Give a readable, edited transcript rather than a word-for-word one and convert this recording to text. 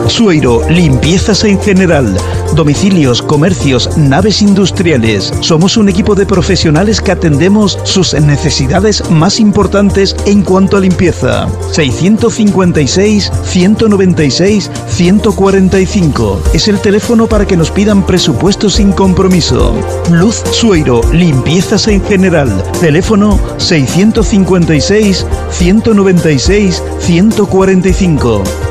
Luz Sueiro, limpiezas en general, domicilios, comercios, naves industriales. Somos un equipo de profesionales que atendemos sus necesidades más importantes en cuanto a limpieza. 656 196 145 es el teléfono para que nos pidan presupuestos sin compromiso. Luz Sueiro, limpiezas en general. Teléfono 656 196 145.